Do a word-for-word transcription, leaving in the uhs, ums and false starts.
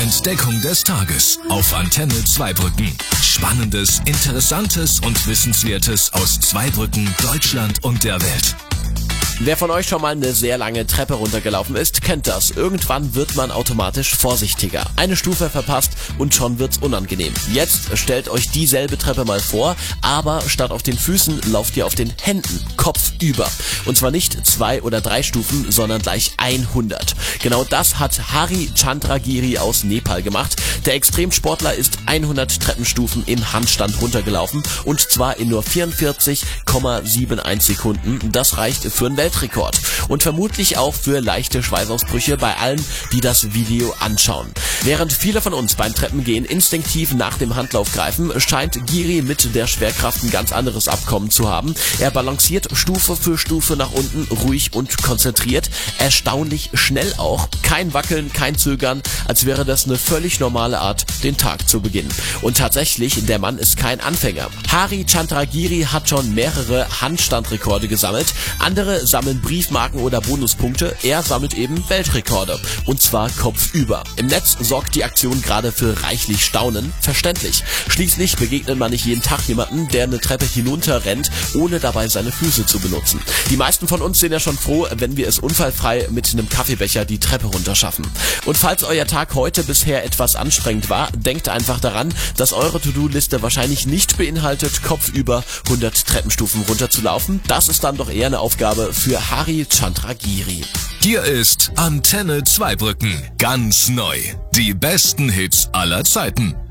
Entdeckung des Tages auf Antenne Zweibrücken. Spannendes, Interessantes und Wissenswertes aus Zweibrücken, Deutschland und der Welt. Wer von euch schon mal eine sehr lange Treppe runtergelaufen ist, kennt das. Irgendwann wird man automatisch vorsichtiger. Eine Stufe verpasst und schon wird's unangenehm. Jetzt stellt euch dieselbe Treppe mal vor, aber statt auf den Füßen lauft ihr auf den Händen, kopfüber. Und zwar nicht zwei oder drei Stufen, sondern gleich hundert. Genau das hat Hari Chandragiri aus Nepal gemacht. Der Extremsportler ist hundert Treppenstufen im Handstand runtergelaufen und zwar in nur vierundvierzig Komma einundsiebzig Sekunden. Das reicht für einen Weltrekord und vermutlich auch für leichte Schweißausbrüche bei allen, die das Video anschauen. Während viele von uns beim Treppengehen instinktiv nach dem Handlauf greifen, scheint Giri mit der Schwerkraft ein ganz anderes Abkommen zu haben. Er balanciert Stufe für Stufe nach unten, ruhig und konzentriert, erstaunlich schnell auch. Kein Wackeln, kein Zögern, als wäre das eine völlig normale Art, den Tag zu beginnen. Und tatsächlich, der Mann ist kein Anfänger. Hari Chandragiri hat schon mehrere Handstandrekorde gesammelt. Andere sammeln Briefmarken oder Bonuspunkte. Er sammelt eben Weltrekorde. Und zwar kopfüber. Im Netz sorgt die Aktion gerade für reichlich Staunen. Verständlich. Schließlich begegnet man nicht jeden Tag jemanden, der eine Treppe hinunter rennt, ohne dabei seine Füße zu benutzen. Die meisten von uns sind ja schon froh, wenn wir es unfallfrei mit einem Kaffeebecher die Treppe runterschaffen. Und falls euer Tag heute bisher etwas anstrengend war, denkt einfach daran, dass eure To-Do-Liste wahrscheinlich nicht beinhaltet, kopfüber hundert Treppenstufen runterzulaufen. Das ist dann doch eher eine Aufgabe für Hari Chandragiri. Hier ist Antenne Zweibrücken. Ganz neu. Die besten Hits aller Zeiten.